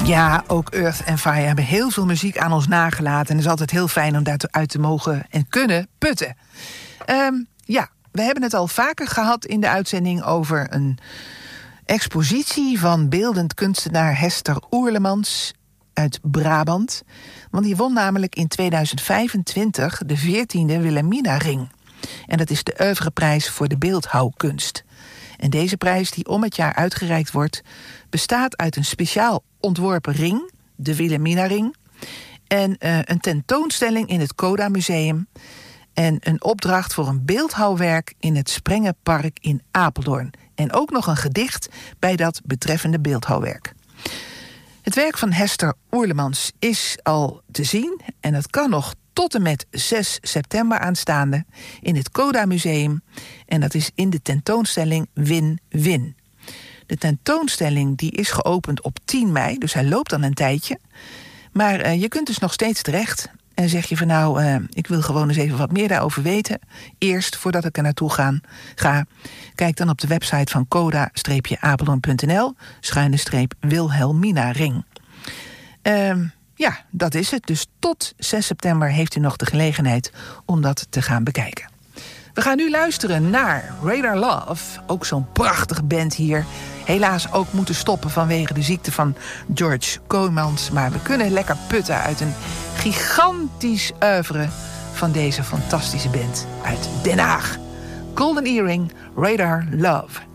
Ja, ook Earth and Fire hebben heel veel muziek aan ons nagelaten. En het is altijd heel fijn om daaruit te mogen en kunnen putten. We hebben het al vaker gehad in de uitzending over een expositie van beeldend kunstenaar Hester Oerlemans uit Brabant. Want die won namelijk in 2025 de 14e Wilhelmina-ring. En dat is de oeuvreprijs voor de beeldhouwkunst. En deze prijs, die om het jaar uitgereikt wordt, bestaat uit een speciaal ontworpen ring, de Wilhelmina-ring, en een tentoonstelling in het Coda Museum en een opdracht voor een beeldhouwwerk in het Sprengenpark in Apeldoorn. En ook nog een gedicht bij dat betreffende beeldhouwwerk. Het werk van Hester Oerlemans is al te zien en het kan nog tot en met 6 september aanstaande in het Coda Museum. En dat is in de tentoonstelling Win-Win. De tentoonstelling die is geopend op 10 mei, dus hij loopt dan een tijdje. Maar je kunt dus nog steeds terecht. En zeg je van ik wil gewoon eens even wat meer daarover weten. Eerst, voordat ik er naartoe ga. Kijk dan op de website van coda-apeldoorn.nl/Wilhelmina-ring. Dat is het. Dus tot 6 september heeft u nog de gelegenheid om dat te gaan bekijken. We gaan nu luisteren naar Radar Love. Ook zo'n prachtige band hier. Helaas ook moeten stoppen vanwege de ziekte van George Kooijmans. Maar we kunnen lekker putten uit een gigantisch oeuvre van deze fantastische band uit Den Haag. Golden Earring, Radar Love.